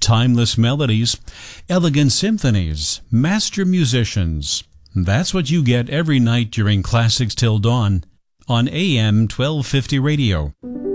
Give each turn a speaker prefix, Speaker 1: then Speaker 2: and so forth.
Speaker 1: timeless melodies, elegant symphonies, master musicians. That's what you get every night during Classics Till Dawn on AM 1250 Radio.